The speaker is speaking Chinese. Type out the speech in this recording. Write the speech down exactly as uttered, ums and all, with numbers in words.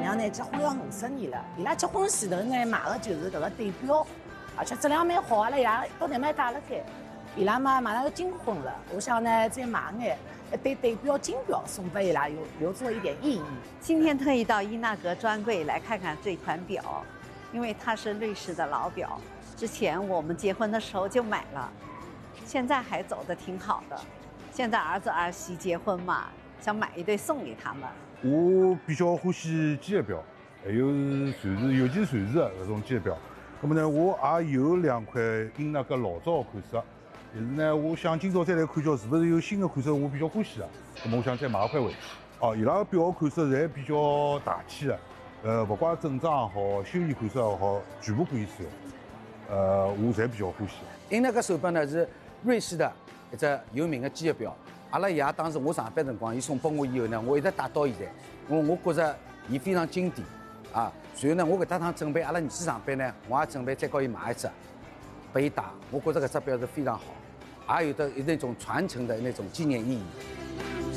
娘呢结婚要五十年了，伊拉结婚前头呢买的就是搿个对表，而且质量蛮好，阿拉爷到那蛮带了该。伊拉嘛马上要金婚了，我想呢再买眼一对对表金表送给伊拉，有留作一点意义。 今天特意到伊纳格专柜来看看这款表，因为它是瑞士的老表，之前我们结婚的时候就买了，现在还走得挺好的。现在儿子儿媳结婚嘛，想买一对送给他们。 我比较欢喜机械表，还有是瑞士，尤其是瑞士的搿种机械表。那么呢，我也有两块伊纳格老早的款式，但是呢，我想今朝再来看叫是不是有新的款式我比较欢喜的，那么我想再买一块回去。哦，伊拉表款式侪比较大气的，呃，不管正装也好，休闲款式也好，全部可以使用。呃，我侪比较欢喜。 伊纳格手表呢是瑞士的一只有名的机械表。阿拉爷当时我上班辰光，伊送拨我以后呢，我一直带到现在。我我觉着伊非常经典啊。随后呢，我搿搭趟准备阿拉儿子上班呢，我也准备再告伊买一只，拨伊戴。我觉着搿只表是非常好，也有的那种传承的那种纪念意义。